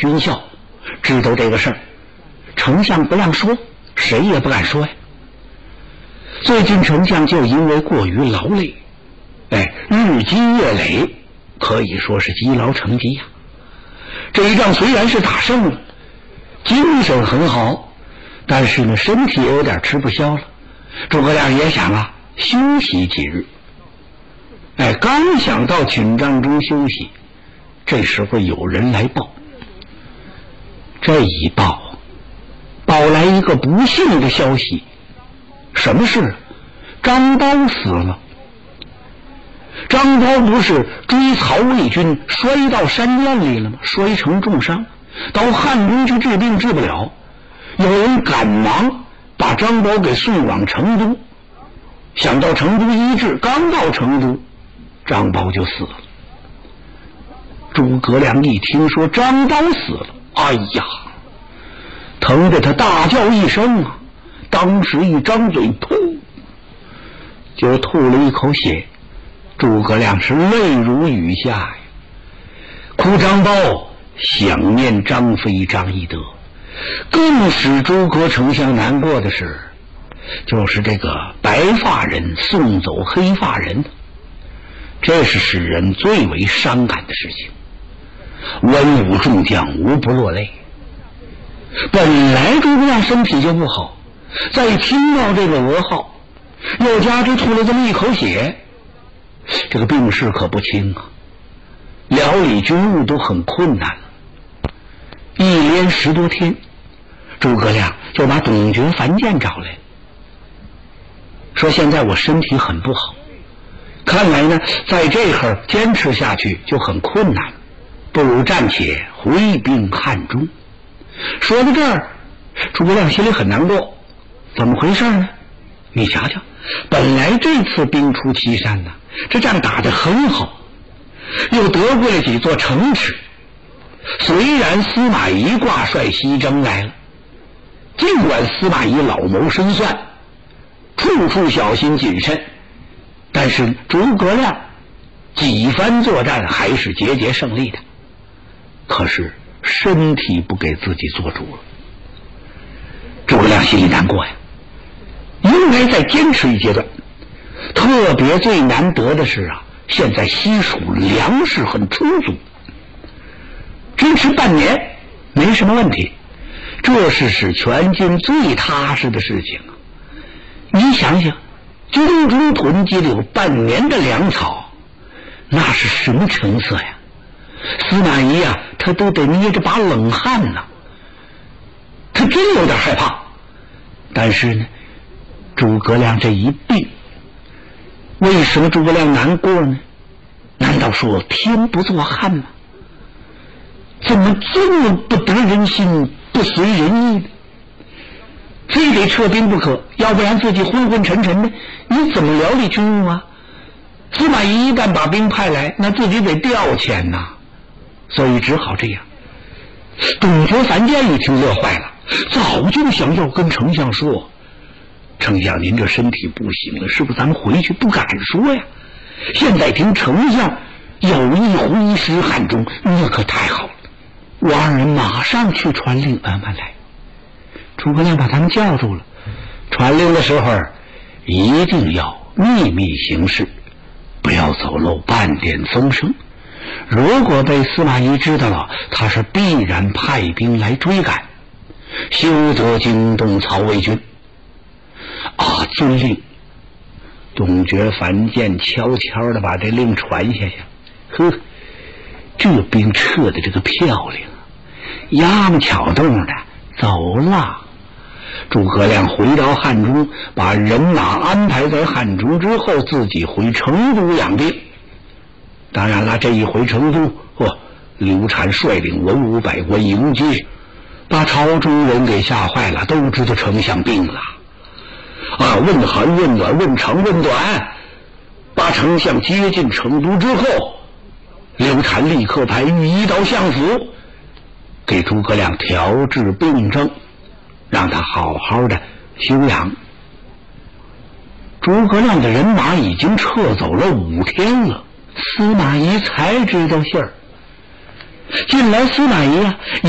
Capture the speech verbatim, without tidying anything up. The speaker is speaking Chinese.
军校知道这个事儿，丞相不让说，谁也不敢说呀。最近丞相就因为过于劳累，哎，日积月累，可以说是积劳成疾呀。这一仗虽然是打胜了，精神很好，但是呢，身体也有点吃不消了。诸葛亮也想啊，休息几日。哎，刚想到寝帐中休息，这时候有人来报。这一报，报来一个不幸的消息。什么事？张苞死了。张苞不是追曹魏军摔到山涧里了吗？摔成重伤，到汉中去治病治不了，有人赶忙把张苞给送往成都，想到成都医治，刚到成都，张苞就死了。诸葛亮一听说张苞死了，哎呀，疼得他大叫一声啊！当时一张嘴，噗，就吐了一口血。诸葛亮是泪如雨下呀，哭张苞，想念张飞、张翼德。更使诸葛丞相难过的是，就是这个白发人送走黑发人，这是使人最为伤感的事情。文武众将无不落泪。本来诸葛亮身体就不好，再听到这个噩耗，又加之吐了这么一口血，这个病势可不轻啊，料理军务都很困难。一连十多天，诸葛亮就把董厥、樊建找来，说现在我身体很不好，看来呢在这会儿坚持下去就很困难，不如暂且回兵汉中。说到这儿，诸葛亮心里很难过，怎么回事呢？你瞧瞧，本来这次兵出祁山呢，这仗打得很好，又得过了几座城池。虽然司马懿挂帅西征来了，尽管司马懿老谋深算，处处小心谨慎，但是诸葛亮几番作战还是节节胜利的。可是身体不给自己做主了，诸葛亮心里难过呀，应该再坚持一阶段。特别最难得的是啊，现在西蜀粮食很充足，支持半年没什么问题，这是使全军最踏实的事情啊。你想想，军中囤积了有半年的粮草，那是什么成色呀？司马懿啊，他都得捏着把冷汗呢，他真有点害怕。但是呢，诸葛亮这一病，为什么诸葛亮难过呢？难道说天不作汉吗？怎么这么不得人心，不随人意呢？非得撤兵不可，要不然自己昏昏沉沉的，你怎么料理军务啊？司马懿一旦把兵派来，那自己得调遣呐，所以只好这样。董厥、樊建一听乐坏了，早就想要跟丞相说，丞相您这身体不行了，是不是咱们回去？不敢说呀。现在听丞相有意挥师汉中，那可太好了，我二人马上去传令。慢慢来。诸葛亮把他们叫住了，传令的时候一定要秘密行事，不要走漏半点风声。如果被司马懿知道了，他是必然派兵来追赶，休得惊动曹魏军。啊，遵令。董厥、樊建悄悄地把这令传下去。呵，这兵撤的这个漂亮，压么巧动的走了。诸葛亮回到汉中，把人马安排在汉中之后，自己回成都养病。当然了，这一回成都，哦，刘禅率领文武百官迎接，把朝中人给吓坏了，都知道丞相病了。啊，问寒问暖，问长问短。把丞相接进成都之后，刘禅立刻派御医到相府，给诸葛亮调治病症，让他好好的休养。诸葛亮的人马已经撤走了五天了，司马懿才知道信儿。近来司马懿啊